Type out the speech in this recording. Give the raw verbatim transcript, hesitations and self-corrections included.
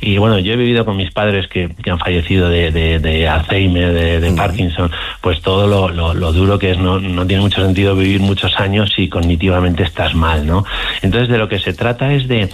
y bueno, yo he vivido con mis padres que, que han fallecido de, de, de Alzheimer, de, de Parkinson, pues todo lo, lo, lo duro que es, no, no tiene mucho sentido vivir muchos años si cognitivamente estás mal, ¿no? Entonces de lo que se trata es de,